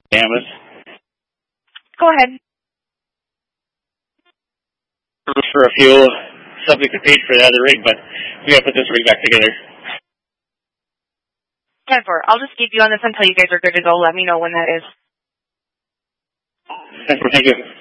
Camus. Go ahead. For a fuel, subject to paid for the other rig, but we gotta put this rig back together. 10-4. I'll just keep you on this until you guys are good to go. Let me know when that is. 10-4, thank you.